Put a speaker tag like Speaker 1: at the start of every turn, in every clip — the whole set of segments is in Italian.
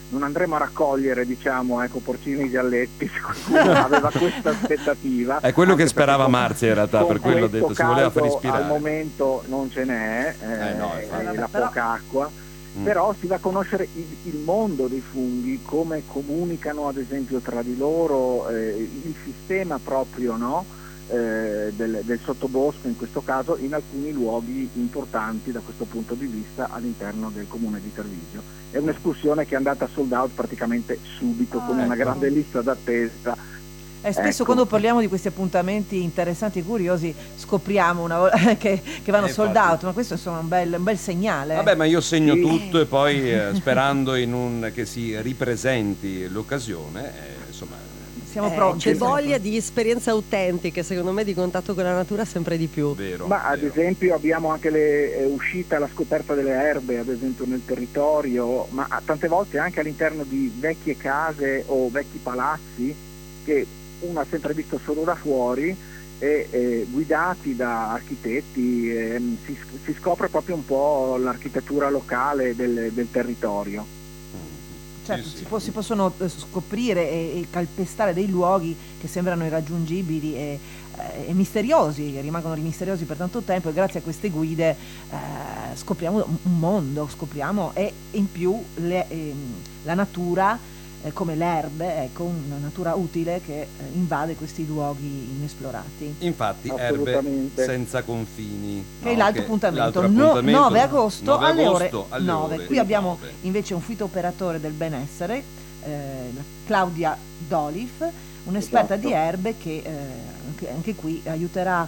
Speaker 1: non andremo a raccogliere, diciamo, ecco, porcini gialletti, se qualcuno aveva questa aspettativa.
Speaker 2: È quello che
Speaker 1: Anche
Speaker 2: sperava
Speaker 1: perché
Speaker 2: Marzia in realtà, per quello ho detto, si voleva far ispirare.
Speaker 1: Al momento non ce n'è, la poca acqua, però si va a conoscere il mondo dei funghi, come comunicano ad esempio tra di loro, il sistema proprio, no? Del sottobosco in questo caso, in alcuni luoghi importanti da questo punto di vista all'interno del comune di Treviso. È un'escursione che è andata sold out praticamente subito, con una grande lista d'attesa.
Speaker 3: E spesso quando parliamo di questi appuntamenti interessanti e curiosi scopriamo che vanno sold out, ma questo insomma è un bel segnale.
Speaker 2: Vabbè, ma io segno tutto e poi sperando che si ripresenti l'occasione, insomma.
Speaker 3: Siamo pronti.
Speaker 4: C'è voglia di esperienze autentiche, secondo me, di contatto con la natura sempre di più.
Speaker 2: Vero,
Speaker 1: ad esempio abbiamo anche le uscite alla scoperta delle erbe, ad esempio nel territorio, ma tante volte anche all'interno di vecchie case o vecchi palazzi che uno ha sempre visto solo da fuori, e guidati da architetti si scopre proprio un po' l'architettura locale del territorio.
Speaker 3: Certo, si possono scoprire e calpestare dei luoghi che sembrano irraggiungibili e misteriosi, che rimangono misteriosi per tanto tempo, e grazie a queste guide scopriamo un mondo, e in più la natura, come le erbe, ecco, una natura utile che invade questi luoghi inesplorati.
Speaker 2: Infatti Erbe senza confini,
Speaker 3: che è l'altro appuntamento, 9 agosto alle ore 9. Qui abbiamo invece un fitoperatore del benessere, Claudia Dolif, un'esperta di erbe che anche qui aiuterà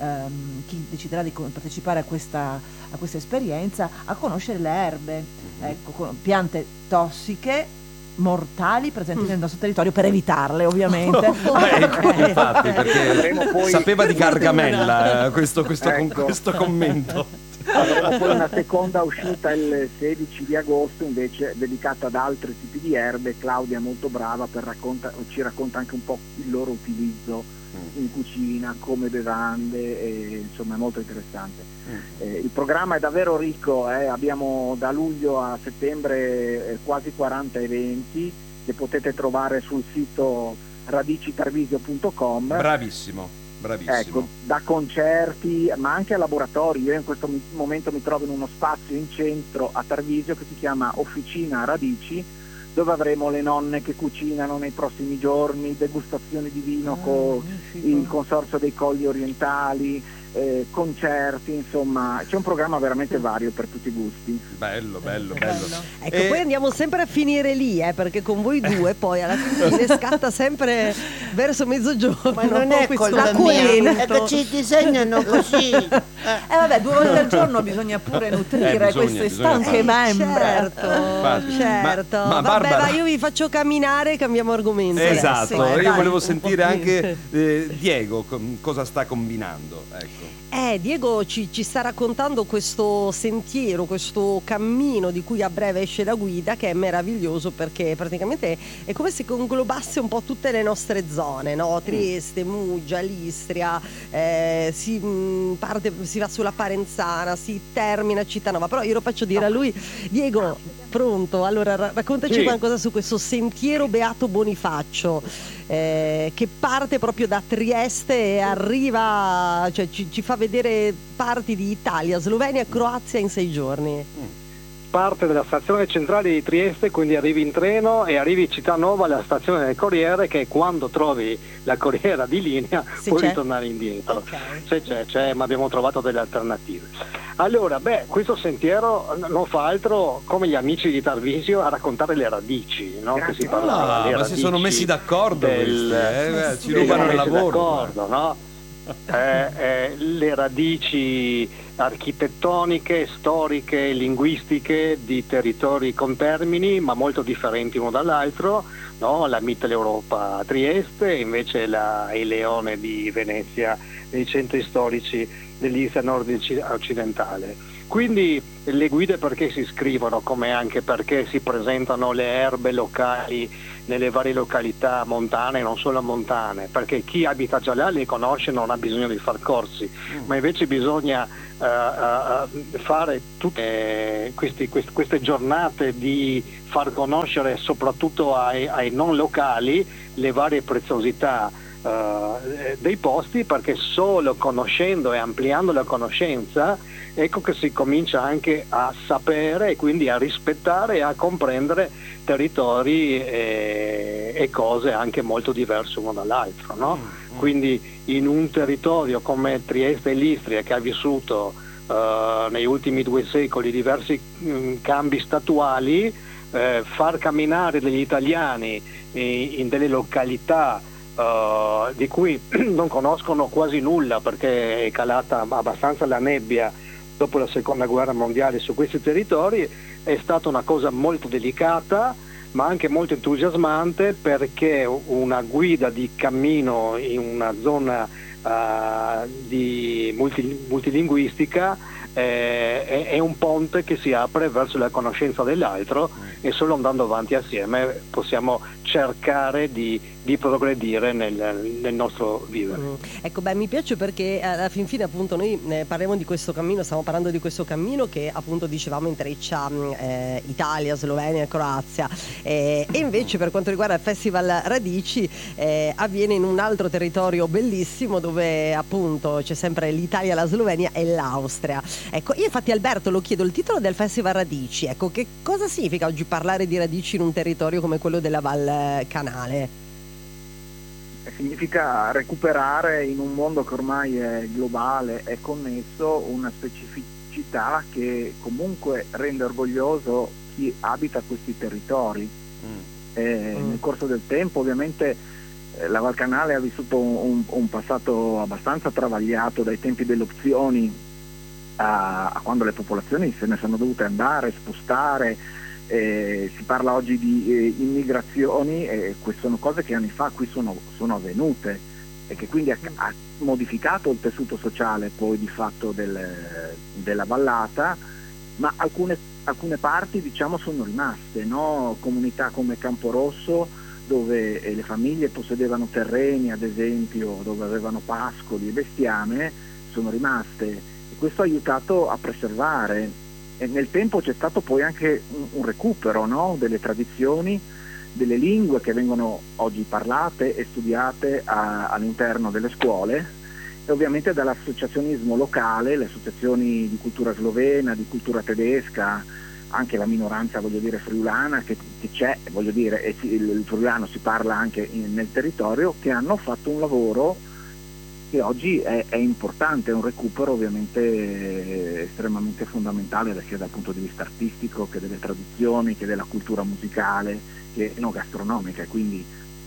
Speaker 3: chi deciderà di partecipare a questa esperienza a conoscere le erbe, ecco, piante tossiche mortali presenti nel nostro territorio, per evitarle ovviamente.
Speaker 2: Infatti, perché sapeva di Gargamella questo commento.
Speaker 1: Avremo poi una seconda uscita il 16 di agosto invece dedicata ad altri tipi di erbe. Claudia è molto brava, ci racconta anche un po' il loro utilizzo in cucina come bevande, insomma è molto interessante. Il programma è davvero ricco, abbiamo da luglio a settembre quasi 40 eventi che potete trovare sul sito radicitarvisio.com.
Speaker 2: Bravissimo.
Speaker 1: Ecco, da concerti ma anche a laboratori. Io in questo momento mi trovo in uno spazio in centro a Tarvisio che si chiama Officina Radici, dove avremo le nonne che cucinano nei prossimi giorni, degustazioni di vino con il Consorzio dei Colli Orientali, concerti, insomma c'è un programma veramente vario per tutti i gusti.
Speaker 2: Bello.
Speaker 4: Ecco, poi andiamo sempre a finire lì, perché con voi due poi alla fine scatta sempre verso mezzogiorno.
Speaker 5: Ma non è colpa mia, è che ci disegnano così.
Speaker 3: Vabbè, 2 volte al giorno bisogna pure nutrire queste stanche membre.
Speaker 4: Certo.
Speaker 2: Ma
Speaker 4: Vabbè,
Speaker 2: Barbara,
Speaker 4: io vi faccio camminare, cambiamo argomento.
Speaker 2: Esatto, io volevo sentire anche Diego cosa sta combinando, ecco.
Speaker 4: Diego ci sta raccontando questo sentiero, questo cammino di cui a breve esce la guida, che è meraviglioso perché praticamente è come se conglobasse un po' tutte le nostre zone, no? Trieste, Muggia, L'Istria, si va sulla Parenzana, si termina a Cittànova. Però io lo faccio dire a lui. Diego, pronto? Allora raccontaci qualcosa su questo sentiero Beato Bonifacio, che parte proprio da Trieste e arriva, cioè ci fa vedere parti di Italia, Slovenia e Croazia in 6 giorni.
Speaker 6: Parte dalla stazione centrale di Trieste, quindi arrivi in treno e arrivi a Cittànova alla stazione del Corriere, che quando trovi la corriera di linea puoi ritornare indietro. C'è, ma abbiamo trovato delle alternative. Allora, questo sentiero non fa altro, come gli amici di Tarvisio, a raccontare le radici, no? Che si parlava,
Speaker 2: ma si sono messi d'accordo ci rubano il lavoro.
Speaker 6: No? Le radici architettoniche, storiche, linguistiche di territori contermini ma molto differenti uno dall'altro, no? La Mitteleuropa a Trieste, invece il Leone di Venezia, nei centri storici dell'Istria nord occidentale. quindi le guide perché si scrivono, come anche perché si presentano le erbe locali nelle varie località montane e non solo montane, perché chi abita già là le conosce, non ha bisogno di far corsi, ma invece bisogna fare tutte queste giornate di far conoscere soprattutto ai non locali le varie preziosità dei posti, perché solo conoscendo e ampliando la conoscenza ecco che si comincia anche a sapere e quindi a rispettare e a comprendere territori e cose anche molto diverse uno dall'altro, no? Quindi in un territorio come Trieste e l'Istria, che ha vissuto negli ultimi 2 secoli diversi cambi statuali, far camminare degli italiani in delle località di cui non conoscono quasi nulla, perché è calata abbastanza la nebbia dopo la seconda guerra mondiale su questi territori, è stata una cosa molto delicata ma anche molto entusiasmante, perché una guida di cammino in una zona di multilinguistica è un ponte che si apre verso la conoscenza dell'altro, e solo andando avanti assieme possiamo cercare di progredire nel nostro vivere.
Speaker 4: Ecco, mi piace perché alla fin fine appunto noi parliamo di questo cammino, stiamo parlando di questo cammino che appunto dicevamo intreccia Italia, Slovenia e Croazia, e invece per quanto riguarda il Festival Radici avviene in un altro territorio bellissimo, dove appunto c'è sempre l'Italia, la Slovenia e l'Austria. Ecco, io infatti Alberto lo chiedo, il titolo del Festival Radici, ecco, che cosa significa oggi parlare di radici in un territorio come quello della Val Canale?
Speaker 1: Significa recuperare, in un mondo che ormai è globale, è connesso, una specificità che comunque rende orgoglioso chi abita questi territori. Nel corso del tempo ovviamente la Val Canale ha vissuto un passato abbastanza travagliato, dai tempi delle opzioni a quando le popolazioni se ne sono dovute andare, spostare. Si parla oggi di immigrazioni, e queste sono cose che anni fa qui sono avvenute, e che quindi ha modificato il tessuto sociale poi di fatto della vallata, ma alcune parti diciamo sono rimaste, no? Comunità come Camporosso, dove le famiglie possedevano terreni ad esempio, dove avevano pascoli e bestiame, sono rimaste, e questo ha aiutato a preservare. E nel tempo c'è stato poi anche un recupero, no? Delle tradizioni, delle lingue che vengono oggi parlate e studiate all'interno delle scuole, e ovviamente dall'associazionismo locale, le associazioni di cultura slovena, di cultura tedesca, anche la minoranza friulana che c'è, e il friulano si parla anche nel territorio, che hanno fatto un lavoro che oggi è importante, è un recupero ovviamente estremamente fondamentale, sia dal punto di vista artistico che delle tradizioni, che della cultura musicale, che no gastronomica. Quindi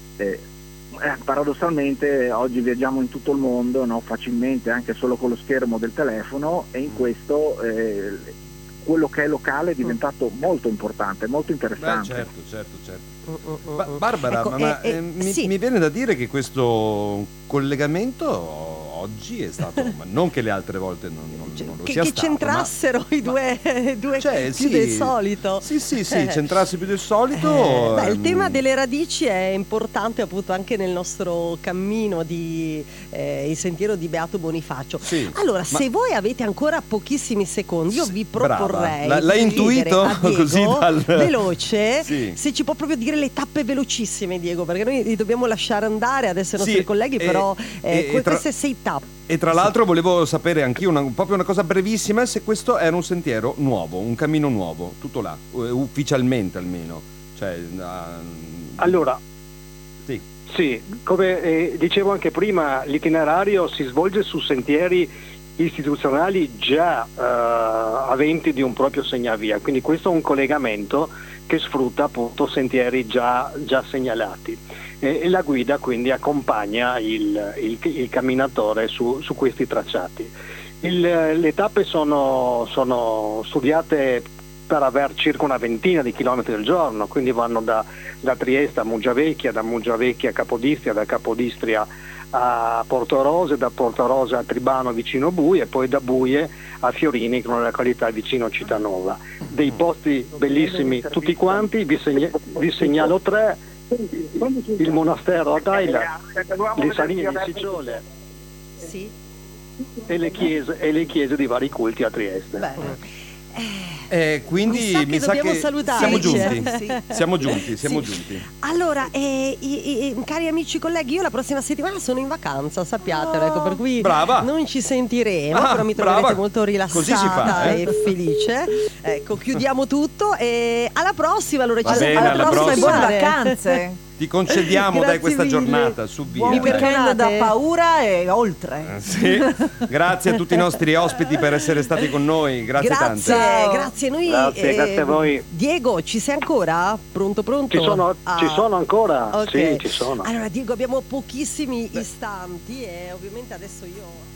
Speaker 1: paradossalmente oggi viaggiamo in tutto il mondo, no? Facilmente, anche solo con lo schermo del telefono, e in questo quello che è locale è diventato molto importante, molto interessante.
Speaker 2: Certo. Barbara,
Speaker 4: ecco, sì.
Speaker 2: mi viene da dire che questo collegamento oggi è stato, ma non che le altre volte non lo sia stato,
Speaker 4: che centrassero i due più del solito.
Speaker 2: Sì, centrarsi più del solito.
Speaker 4: Il tema delle radici è importante appunto anche nel nostro cammino di il sentiero di Beato Bonifacio.
Speaker 2: Sì,
Speaker 4: allora, se voi avete ancora pochissimi secondi, io vi proporrei
Speaker 2: l'hai intuito così
Speaker 4: veloce, se ci può proprio dire le tappe velocissime, Diego, perché noi li dobbiamo lasciare andare adesso ai nostri colleghi, però queste 6 tappe.
Speaker 2: E tra l'altro volevo sapere anch'io proprio una cosa brevissima, se questo era un sentiero nuovo, un cammino nuovo, tutto là, ufficialmente almeno.
Speaker 6: Allora, sì, come dicevo anche prima, l'itinerario si svolge su sentieri istituzionali già aventi di un proprio segnavia, quindi questo è un collegamento che sfrutta appunto sentieri già segnalati, e la guida quindi accompagna il camminatore su questi tracciati. Le tappe sono studiate per aver circa una ventina di chilometri al giorno, quindi vanno da Trieste a Muggiavecchia, da Muggiavecchia a Capodistria, da Capodistria a Portorose, da Portorose a Tribano vicino Buie e poi da Buie a Fiorini, che è una località vicino a Cittànuova. Dei posti bellissimi tutti quanti, vi segnalo 3: il monastero ad Aila, le saline di Sicciole,
Speaker 4: sì,
Speaker 6: e le chiese di vari culti a Trieste.
Speaker 2: Quindi mi sa che
Speaker 4: salutarci.
Speaker 2: Siamo giunti.
Speaker 4: Allora, cari amici colleghi, io la prossima settimana sono in vacanza, sappiatelo, ecco, per cui non ci sentiremo, però mi troverete molto rilassata e felice. Ecco, chiudiamo tutto e alla prossima. Allora,
Speaker 3: alla prossima e buone vacanze.
Speaker 2: Ti concediamo questa giornata, su via.
Speaker 3: Buon weekend da paura e oltre.
Speaker 2: Sì. Grazie a tutti i nostri ospiti per essere stati con noi. Grazie tante.
Speaker 4: Grazie noi.
Speaker 6: Grazie a voi.
Speaker 4: Diego, ci sei ancora? Pronto?
Speaker 6: Ci sono ancora.
Speaker 4: Okay.
Speaker 6: Sì, ci sono.
Speaker 4: Allora Diego, abbiamo pochissimi istanti e ovviamente adesso io